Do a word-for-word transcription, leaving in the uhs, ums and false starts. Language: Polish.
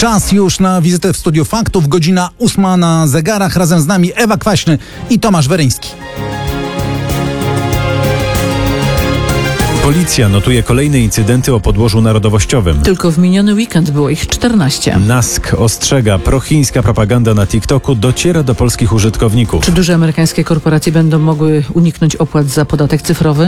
Czas już na wizytę w Studiu Faktów. Godzina ósma na zegarach. Razem z nami Ewa Kwaśny i Tomasz Weryński. Policja notuje kolejne incydenty o podłożu narodowościowym. Tylko w miniony weekend było ich czternaście. NASK ostrzega, prochińska propaganda na TikToku dociera do polskich użytkowników. Czy duże amerykańskie korporacje będą mogły uniknąć opłat za podatek cyfrowy?